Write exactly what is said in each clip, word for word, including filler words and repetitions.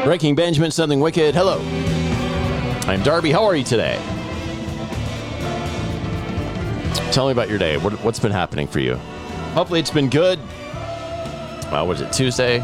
Breaking Benjamin, Something Wicked. Hello. I'm Darby. How are you today? Tell me about your day. What, what's been happening for you? Hopefully it's been good. Uh, what is it, Tuesday?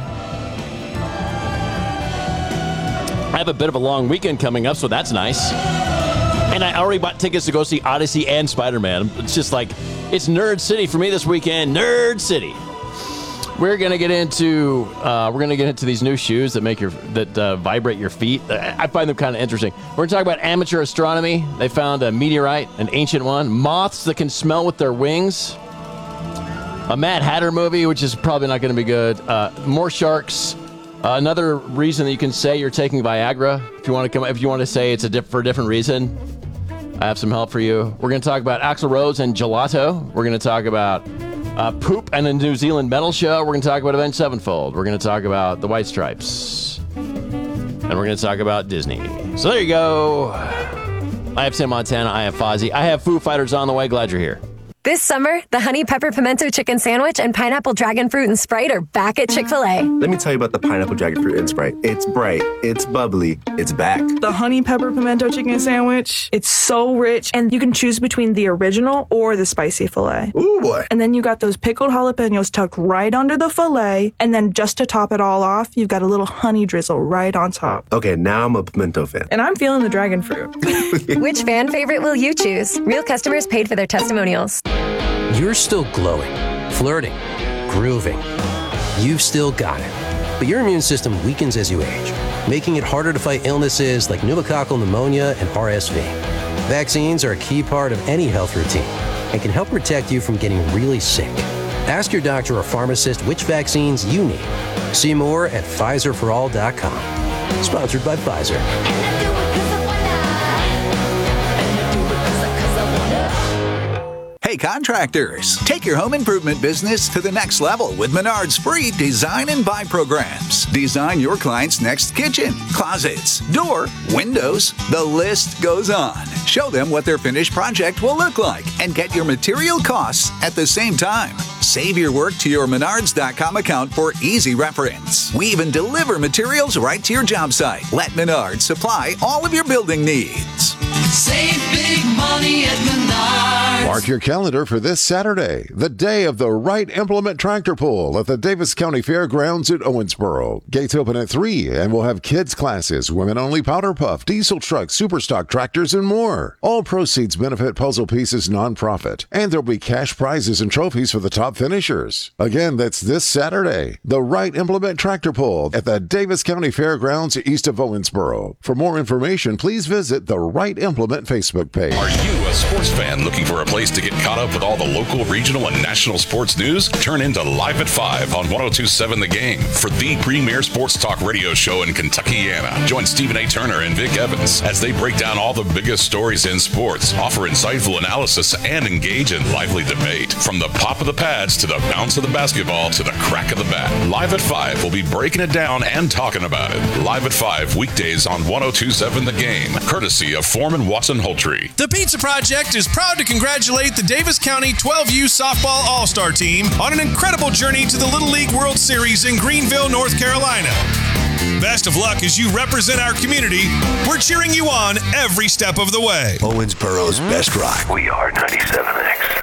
I have a bit of a long weekend coming up, so that's nice. And I already bought tickets to go see Odyssey and Spider-Man. It's just like, it's Nerd City for me this weekend. Nerd City. We're gonna get into uh, we're gonna get into these new shoes that make your that uh, vibrate your feet. I find them kind of interesting. We're gonna talk about amateur astronomy. They found a meteorite, an ancient one. Moths that can smell with their wings. A Mad Hatter movie, which is probably not going to be good. Uh, more sharks. Uh, another reason that you can say you're taking Viagra, if you want to come, if you want to say it's a diff- for a different reason. I have some help for you. We're going to talk about Axl Rose and gelato. We're going to talk about uh, poop and a New Zealand metal show. We're going to talk about Avenged Sevenfold. We're going to talk about the White Stripes. And we're going to talk about Disney. So there you go. I have Sam Montana. I have Fozzie. I have Foo Fighters on the way. Glad you're here. This summer, the Honey Pepper Pimento Chicken Sandwich and Pineapple Dragon Fruit and Sprite are back at Chick-fil-A. Let me tell you about the Pineapple Dragon Fruit and Sprite. It's bright, it's bubbly, it's back. The Honey Pepper Pimento Chicken Sandwich, it's so rich, and you can choose between the original or the spicy filet. Ooh, boy. And then you got those pickled jalapenos tucked right under the filet, and then just to top it all off, you've got a little honey drizzle right on top. Okay, now I'm a pimento fan. And I'm feeling the dragon fruit. Which fan favorite will you choose? Real customers paid for their testimonials. You're still glowing, flirting, grooving. You've still got it. But your immune system weakens as you age, making it harder to fight illnesses like pneumococcal pneumonia and R S V. Vaccines are a key part of any health routine and can help protect you from getting really sick. Ask your doctor or pharmacist which vaccines you need. See more at Pfizer for all dot com. Sponsored by Pfizer. Hey contractors, take your home improvement business to the next level with Menard's free design and buy programs. Design your client's next kitchen, closets, door, windows, the list goes on. Show them what their finished project will look like and get your material costs at the same time. Save your work to your Menards dot com account for easy reference. We even deliver materials right to your job site. Let Menards supply all of your building needs. Save big money at Menards. Mark your calendar for this Saturday, the day of the Wright Implement Tractor Pull at the Davis County Fairgrounds at Owensboro. Gates open at three, and we'll have kids classes, women-only powder puff, diesel trucks, super stock tractors, and more. All proceeds benefit Puzzle Pieces nonprofit, and there'll be cash prizes and trophies for the top finishers. Again, that's this Saturday, the Wright Implement Tractor Pull at the Davis County Fairgrounds east of Owensboro. For more information, please visit the Wright Implement Facebook page. Are you a sports fan looking for a place to get caught up with all the local, regional, and national sports news? Turn into Live at five on one oh two point seven The Game for the premier sports talk radio show in Kentuckiana. Join Stephen A. Turner and Vic Evans as they break down all the biggest stories in sports, offer insightful analysis, and engage in lively debate. From the pop of the pads to the bounce of the basketball to the crack of the bat, Live at five will be breaking it down and talking about it. Live at five weekdays on one oh two point seven The Game, courtesy of Foreman Watson Holtree. The Pizza Project is proud to congratulate the Davis County twelve U Softball All-Star Team on an incredible journey to the Little League World Series in Greenville, North Carolina. Best of luck as you represent our community. We're cheering you on every step of the way. Owensboro's best rock. We are ninety-seven X.